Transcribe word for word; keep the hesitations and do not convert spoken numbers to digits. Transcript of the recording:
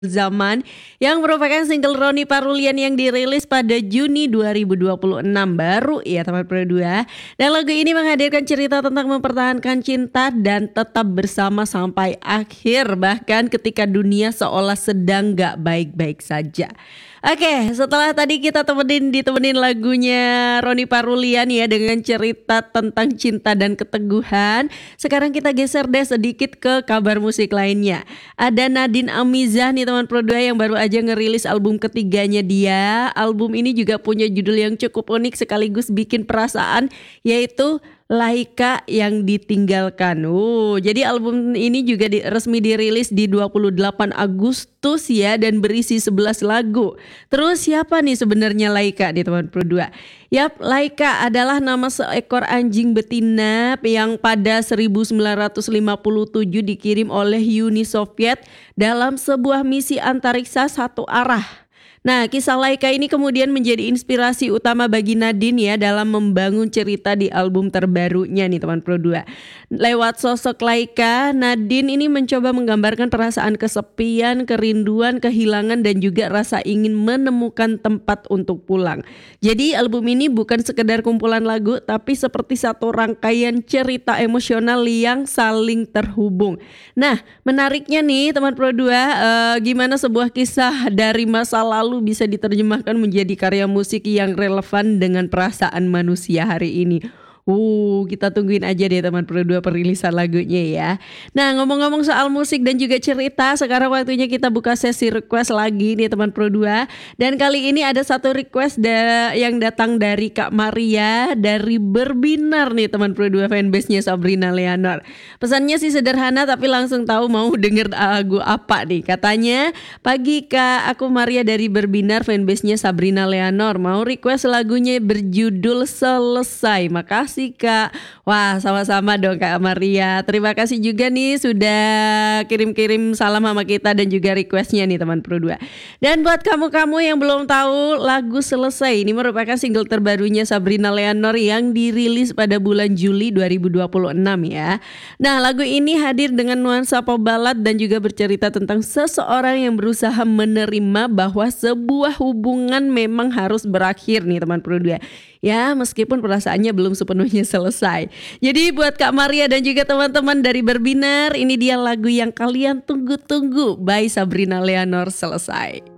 Zaman yang merupakan single Ronny Parulian yang dirilis pada Juni dua ribu dua puluh enam, baru ya teman Pro dua. Dan lagu ini menghadirkan cerita tentang mempertahankan cinta dan tetap bersama sampai akhir, bahkan ketika dunia seolah sedang gak baik-baik saja. Oke, setelah tadi kita temenin ditemenin lagunya Ronny Parulian ya dengan cerita tentang cinta dan keteguhan. Sekarang kita geser deh sedikit ke kabar musik lainnya. Ada Nadine Amizah nih teman Pro dua yang baru aja ngerilis album ketiganya dia. Album ini juga punya judul yang cukup unik sekaligus bikin perasaan, yaitu Laika yang Ditinggalkan. Uh, jadi album ini juga di, resmi dirilis di dua puluh delapan Agustus ya, dan berisi sebelas lagu. Terus siapa nih sebenarnya Laika di teman Pro dua? Yap, Laika adalah nama seekor anjing betina yang pada seribu sembilan ratus lima puluh tujuh dikirim oleh Uni Soviet dalam sebuah misi antariksa satu arah. Nah, kisah Laika ini kemudian menjadi inspirasi utama bagi Nadine ya dalam membangun cerita di album terbarunya nih teman Pro dua. Lewat sosok Laika, Nadine ini mencoba menggambarkan perasaan kesepian, kerinduan, kehilangan, dan juga rasa ingin menemukan tempat untuk pulang. Jadi album ini bukan sekedar kumpulan lagu, tapi seperti satu rangkaian cerita emosional yang saling terhubung. Nah, menariknya nih teman Pro dua, eh, gimana sebuah kisah dari masa lalu bisa diterjemahkan menjadi karya musik yang relevan dengan perasaan manusia hari ini. Uh, kita tungguin aja deh teman Pro dua perilisan lagunya ya. Nah, ngomong-ngomong soal musik dan juga cerita, sekarang waktunya kita buka sesi request lagi nih teman Pro dua. Dan kali ini ada satu request da- yang datang dari Kak Maria dari Berbinar nih teman Pro dua, fanbase-nya Sabrina Leonor. Pesannya sih sederhana tapi langsung tahu mau denger lagu apa nih. Katanya, "Pagi Kak, aku Maria dari Berbinar, fanbase-nya Sabrina Leonor. Mau request lagunya berjudul Selesai." Makasih Kak. Wah, sama-sama dong Kak Maria. Terima kasih juga nih sudah kirim-kirim salam sama kita dan juga requestnya nih teman Pro dua. Dan buat kamu-kamu yang belum tahu, lagu Selesai ini merupakan single terbarunya Sabrina Leonor yang dirilis pada bulan Juli dua ribu dua puluh enam ya. Nah, lagu ini hadir dengan nuansa pop ballad dan juga bercerita tentang seseorang yang berusaha menerima bahwa sebuah hubungan memang harus berakhir nih teman Pro dua. Ya, meskipun perasaannya belum sepenuhnya selesai. Jadi buat Kak Maria dan juga teman-teman dari Berbinar, ini dia lagu yang kalian tunggu-tunggu by Sabrina Leonor, Selesai.